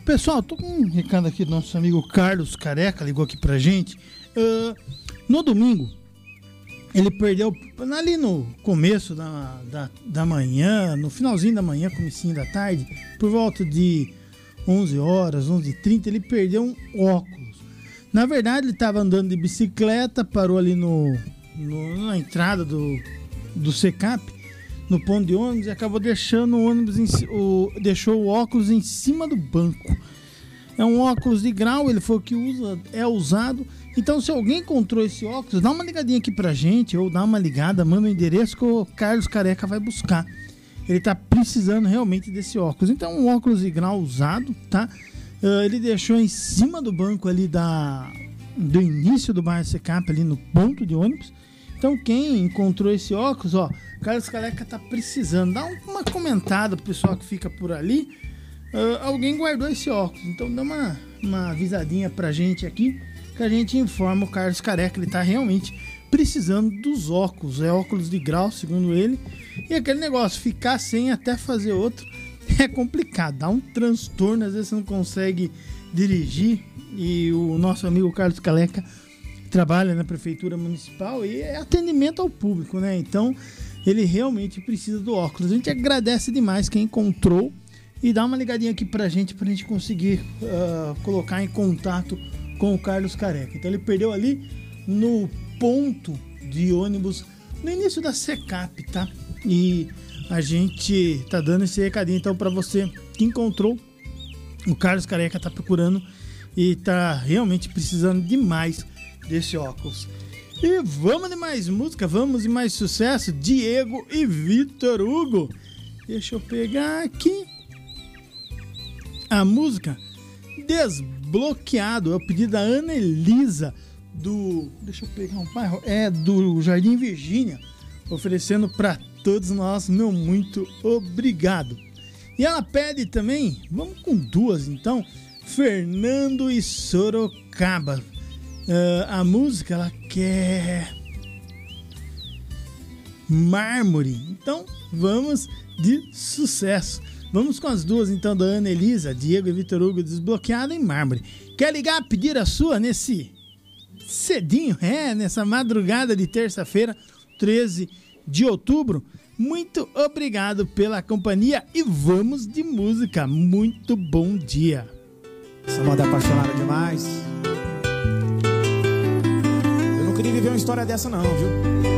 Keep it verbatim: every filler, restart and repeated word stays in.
Pessoal, tô com um recado aqui do nosso amigo Carlos Careca, ligou aqui pra gente. Uh, no domingo, ele perdeu ali no começo da, da, da manhã, no finalzinho da manhã, comecinho da tarde, por volta de onze horas, onze e trinta, ele perdeu um óculos. Na verdade, ele estava andando de bicicleta, parou ali no, no, na entrada do, do Secap, no ponto de ônibus, e acabou deixando o ônibus, em, o, deixou o óculos em cima do banco. É um óculos de grau, ele foi o que usa, é usado. Então, se alguém encontrou esse óculos, dá uma ligadinha aqui pra gente, ou dá uma ligada, manda o um endereço que o Carlos Careca vai buscar. Ele tá precisando realmente desse óculos. Então, um óculos de grau usado, tá? Uh, ele deixou em cima do banco ali da, do início do bairro Secap, ali no ponto de ônibus. Então, quem encontrou esse óculos, ó, Carlos Careca tá precisando. Dá uma comentada pro pessoal que fica por ali. Uh, alguém guardou esse óculos. Então, dá uma, uma avisadinha pra gente aqui, que a gente informa o Carlos Careca. Ele tá realmente precisando dos óculos. É óculos de grau, segundo ele. E aquele negócio, ficar sem até fazer outro, é complicado. Dá um transtorno, às vezes você não consegue dirigir. E o nosso amigo Carlos Careca trabalha na prefeitura municipal e é atendimento ao público, né? Então, ele realmente precisa do óculos. A gente agradece demais quem encontrou e dá uma ligadinha aqui pra gente, pra gente conseguir uh, colocar em contato com o Carlos Careca. Então, ele perdeu ali no ponto de ônibus, no início da Secap, tá? E a gente tá dando esse recadinho, então, pra você que encontrou, o Carlos Careca tá procurando e tá realmente precisando demais desse óculos. E vamos de mais música, vamos de mais sucesso. Diego e Vitor Hugo. Deixa eu pegar aqui a música Desbloqueado. É o pedido da Ana Elisa do... Deixa eu pegar um bairro. É do Jardim Virgínia, oferecendo para todos nós meu muito obrigado. E ela pede também, vamos com duas então, Fernando e Sorocaba. Uh, a música ela quer Mármore. Então vamos de sucesso. Vamos com as duas então da Ana Elisa, Diego e Vitor Hugo, Desbloqueado em Mármore. Quer ligar, pedir a sua nesse cedinho, é, nessa madrugada de terça-feira, treze de outubro? Muito obrigado pela companhia e vamos de música. Muito bom dia. Essa moda é apaixonada demais. Eu não queria viver uma história dessa não, viu?